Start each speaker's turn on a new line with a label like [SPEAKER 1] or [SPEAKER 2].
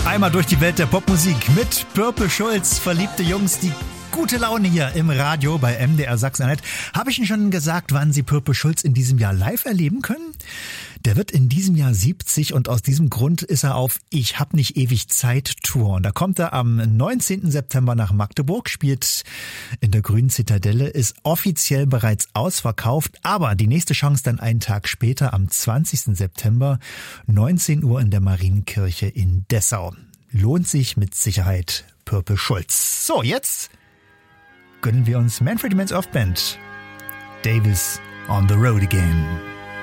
[SPEAKER 1] Einmal durch die Welt der Popmusik mit Purple Schulz, verliebte Jungs, die gute Laune hier im Radio bei MDR Sachsen-Anhalt. Habe ich Ihnen schon gesagt, wann Sie Purple Schulz in diesem Jahr live erleben können? Der wird in diesem Jahr 70 und aus diesem Grund ist er auf Ich hab nicht ewig Zeit Tour. Und da kommt er am 19. September nach Magdeburg, spielt in der Grünen Zitadelle, ist offiziell bereits ausverkauft, aber die nächste Chance dann einen Tag später am 20. September, 19 Uhr in der Marienkirche in Dessau. Lohnt sich mit Sicherheit Purple Schulz. So, jetzt gönnen wir uns Manfred Mann's Earth Band. Davis on the Road Again.